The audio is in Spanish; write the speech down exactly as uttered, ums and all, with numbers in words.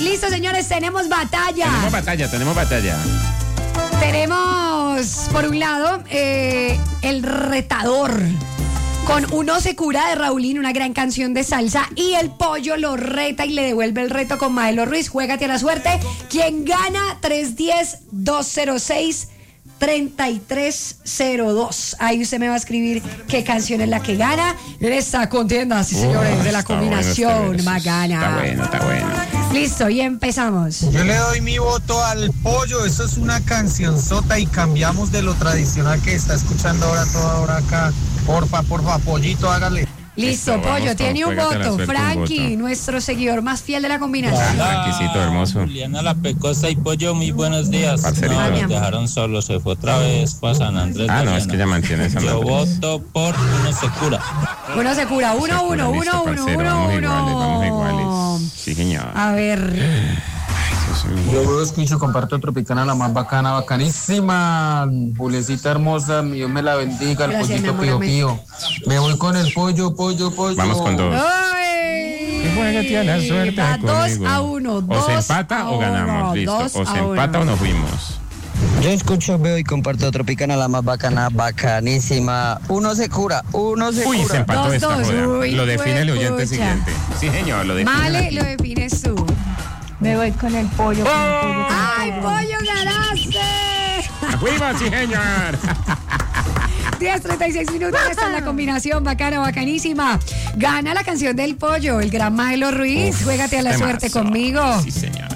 Listo, señores, tenemos batalla. Tenemos batalla, tenemos batalla. Tenemos, por un lado, eh, El Retador, con Uno se cura de Raulín, una gran canción de salsa, y el Pollo lo reta y le devuelve el reto con Maelo Ruiz. Juégate a la suerte. ¿Quién gana? tres uno cero, dos cero seis, tres tres cero dos. Ahí usted me va a escribir qué canción es la que gana en esta contienda, sí, señores, Oh, de la combinación bueno este más gana. Está bueno, está bueno. Listo, y empezamos. Yo le doy mi voto al Pollo. Eso es una cancionzota y cambiamos de lo tradicional que está escuchando ahora toda hora acá. Porfa, porfa, Pollito, hágale. Listo, Listo, Pollo, vamos tiene con un Juégate la voto. suerte, un Frankie, voto. nuestro seguidor más fiel de la combinación. Ah, Franquisito hermoso. Juliana La Pecosa y Pollo, muy buenos días. Parcerito. No, Ah, mi nos amor. dejaron solos, se fue otra vez para San Andrés. Ah, de no, es Viena. que ella mantiene esa Yo madre. voto por Uno se cura. Uno se cura, uno, uno, Listo, uno, uno, parcero, uno, vamos uno. iguales, vamos iguales. Sí, señor. A ver, Dios mío. Yo veo escucho, comparto Tropicana, la más bacana, bacanísima. Juliecita hermosa, Dios me la bendiga, el Gracias, Pollito mi pío amor, pío. Me voy con el Pollo, Pollo, Pollo. Vamos con dos. ¡ay! Juégate a la suerte Va dos conmigo. a uno, O dos se empata a o ganamos, uno, listo. dos O se a empata uno. o nos fuimos. Yo escucho, veo y comparto Tropicana, la más bacana, bacanísima. Uno se cura, uno se Uy, se cura. empató Dos, esta dos. joda. Uy, Lo define el oyente pucha. siguiente. Sí, señor, lo define. Male, lo defines tú. Me voy con el pollo. Con el pollo, con el ¡Ay, pollo. Pollo, ganaste! ¡Fuimos, sí, señor! diez treinta y seis minutos, esta es la combinación bacana, bacanísima. Gana la canción del Pollo, el gran Maelo Ruiz. Uf, Juégate a la temazo. suerte conmigo. Sí, señor.